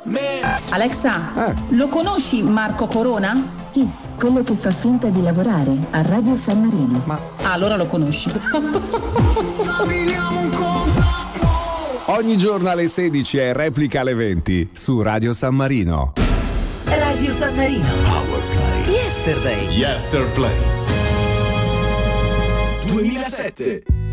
Alexa, lo conosci Marco Corona? Chi? Quello che fa finta di lavorare a Radio San Marino. Ma allora lo conosci. Ogni giorno alle 16 e replica alle 20 su Radio San Marino. Radio San Marino. Powerplay. Yesterday. Yesterplay 2007.